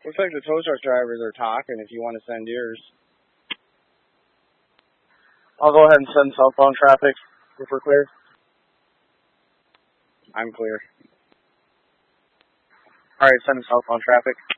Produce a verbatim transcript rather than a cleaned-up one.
Looks like the tow truck drivers are talking if you want to send yours. I'll go ahead and send southbound traffic if we're clear. I'm clear. All right, send southbound traffic.